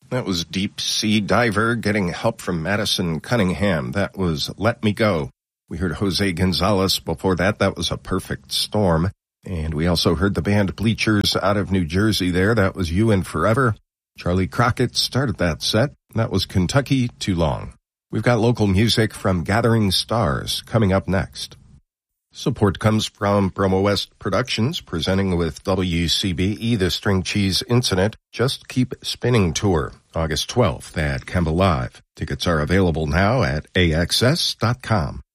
That was Deep Sea Diver getting help from Madison Cunningham. That was Let Me Go. We heard Jose Gonzalez before that. That was A Perfect Storm. And we also heard the band Bleachers out of New Jersey there. That was You and Forever. Charlie Crockett started that set. That was Kentucky Too Long. We've got local music from Gathering Stars coming up next. Support comes from Bromo West Productions, presenting with WCBE the String Cheese Incident Just Keep Spinning Tour, August 12th at Kemba Live. Tickets are available now at AXS.com.